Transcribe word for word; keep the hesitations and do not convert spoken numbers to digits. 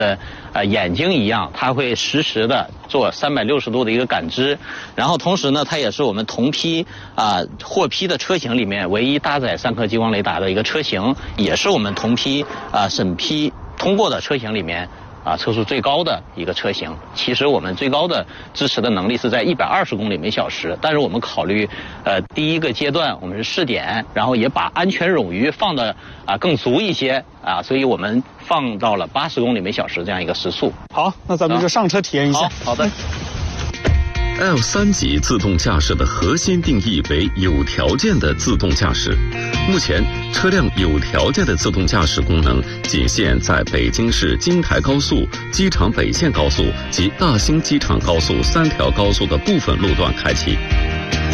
的呃眼睛一样，它会实时的做三百六十度的一个感知，然后同时呢，它也是我们同批啊、呃、获批的车型里面唯一搭载三颗激光雷达的一个车型，也是我们同批啊、呃、审批通过的车型里面啊车速最高的一个车型。其实我们最高的支持的能力是在一百二十公里每小时，但是我们考虑呃第一个阶段我们是试点，然后也把安全冗余放的啊更足一些啊，所以我们放到了八十公里每小时这样一个时速。 好，那咱们就上车体验一下。 好，好的。 L 三级自动驾驶的核心定义为有条件的自动驾驶。目前，车辆有条件的自动驾驶功能仅限在北京市京台高速、机场北线高速及大兴机场高速三条高速的部分路段开启。